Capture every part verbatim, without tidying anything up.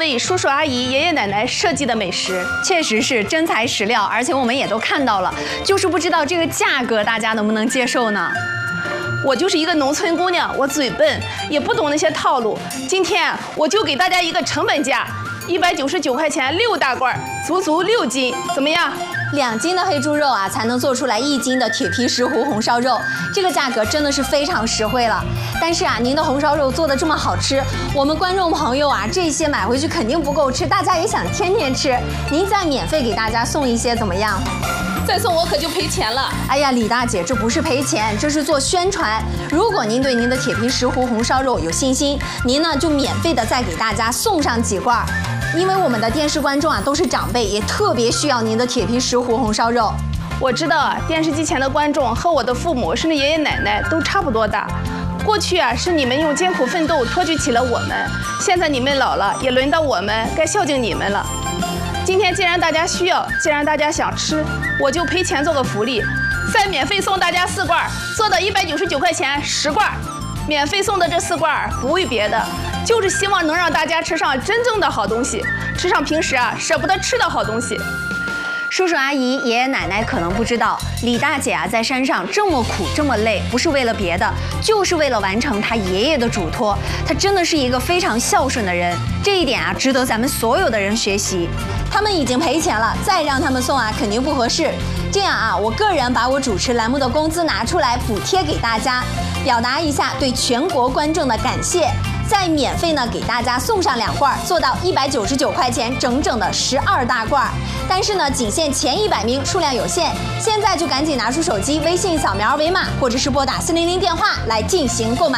为叔叔阿姨、爷爷奶奶设计的美食， 确实是真材实料，而且我们也都看到了，就是不知道这个价格大家能不能接受呢？ 我就是一个农村姑娘，我嘴笨，也不懂那些套路。今天我就给大家一个成本价，一百九十九块钱六大罐，足足六斤，怎么样？ 两斤的黑猪肉啊，才能做出来一斤的铁皮石斛红烧肉，这个价格真的是非常实惠了。但是啊，您的红烧肉做的这么好吃，我们观众朋友啊，这些买回去肯定不够吃，大家也想天天吃。您再免费给大家送一些怎么样？ 再送我可就赔钱了。 哎呀，李大姐，这不是赔钱，这是做宣传。如果您对您的铁皮石斛红烧肉有信心，您呢就免费的再给大家送上几罐。因为我们的电视观众啊都是长辈，也特别需要您的铁皮石斛红烧肉。 我知道啊，电视机前的观众和我的父母甚至爷爷奶奶都差不多大。过去啊是你们用艰苦奋斗托举起了我们，现在你们老了，也轮到我们该孝敬你们了。今天既然大家需要，既然大家想吃，我就赔钱做个福利，再免费送大家四罐，做到一百九十九块钱十罐。免费送的这四罐不为别的，就是希望能让大家吃上真正的好东西，吃上平时啊舍不得吃的好东西。 叔叔阿姨、爷爷奶奶可能不知道，李大姐啊在山上这么苦这么累，不是为了别的，就是为了完成她爷爷的嘱托。她真的是一个非常孝顺的人，这一点啊值得咱们所有的人学习。他们已经赔钱了，再让他们送啊肯定不合适。这样啊，我个人把我主持栏目的工资拿出来补贴给大家，表达一下对全国观众的感谢。再免费呢给大家送上两罐，做到一百九十九块钱，整整的十二大罐。但是呢，仅限前一百名，数量有限。现在就赶紧拿出手机，微信扫描二维码，或者是拨打四零零电话来进行购买。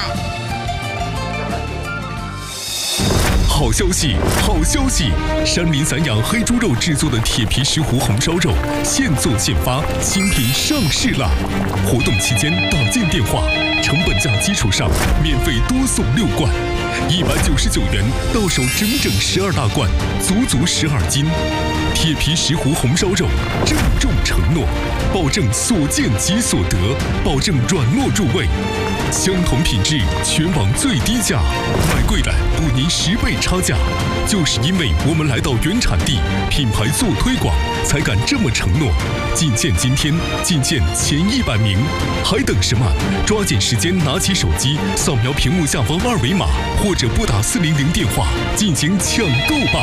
好消息，好消息！山林散养黑猪肉制作的铁皮石斛红烧肉，现做现发，新品上市了！活动期间打进电话，成本价基础上免费多送六罐，一百九十九元到手整整十二大罐，足足十二斤。铁皮石斛红烧肉，郑重承诺，保证所见即所得，保证软糯入味。相同品质，全网最低价，买贵了补您十倍差价。就是因为我们来到原产地，品牌做推广，才敢这么承诺。仅限今天，仅限前一百名，还等什么？抓紧时间拿起手机，扫描屏幕下方二维码，或者拨打四零零电话进行抢购吧。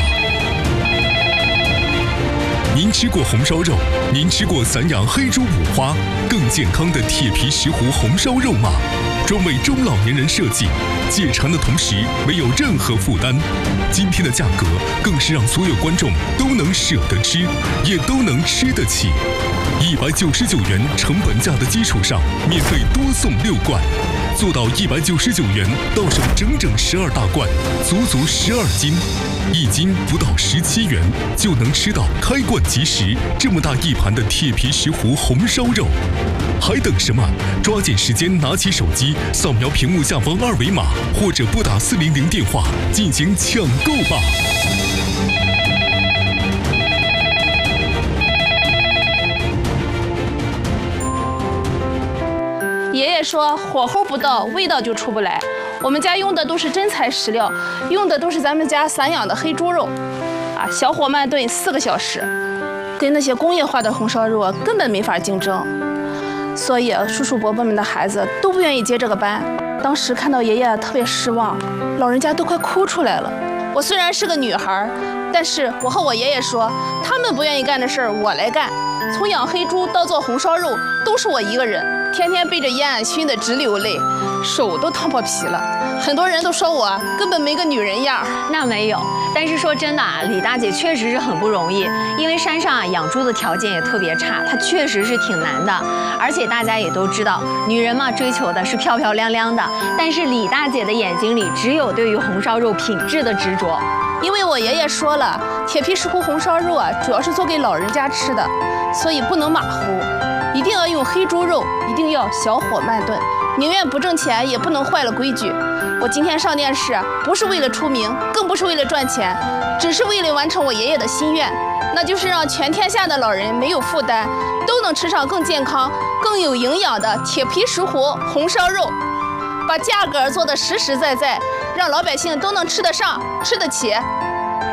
您吃过红烧肉？您吃过散养黑猪五花更健康的铁皮石斛红烧肉吗？专为中老年人设计，解馋的同时没有任何负担。今天的价格更是让所有观众都能舍得吃，也都能吃得起。一百九十九元成本价的基础上，免费多送六罐，做到一百九十九元到手整整十二大罐，足足十二斤。一斤不到十七元就能吃到开罐即食这么大一盘的铁皮石斛红烧肉，还等什么？抓紧时间拿起手机，扫描屏幕下方二维码，或者拨打四零零电话进行抢购吧。 爷爷说火候不到，味道就出不来。我们家用的都是真材实料，用的都是咱们家散养的黑猪肉，啊，小火慢炖四个小时，跟那些工业化的红烧肉啊根本没法竞争。所以叔叔伯伯们的孩子都不愿意接这个班。当时看到爷爷特别失望，老人家都快哭出来了。我虽然是个女孩，但是我和我爷爷说，他们不愿意干的事儿我来干。从养黑猪到做红烧肉，都是我一个人，天天背着烟案熏得直流泪，手都烫破皮了。很多人都说我根本没个女人样。 那没有，但是说真的啊，李大姐确实是很不容易，因为山上啊养猪的条件也特别差，她确实是挺难的。而且大家也都知道，女人嘛追求的是漂漂亮亮的，但是李大姐的眼睛里只有对于红烧肉品质的执着。 因为我爷爷说了，铁皮石斛红烧肉啊，主要是做给老人家吃的，所以不能马虎，一定要用黑猪肉，一定要小火慢炖，宁愿不挣钱，也不能坏了规矩。我今天上电视，不是为了出名，更不是为了赚钱，只是为了完成我爷爷的心愿，那就是让全天下的老人没有负担，都能吃上更健康、更有营养的铁皮石斛红烧肉，把价格做得实实在在，让老百姓都能吃得上、吃得起。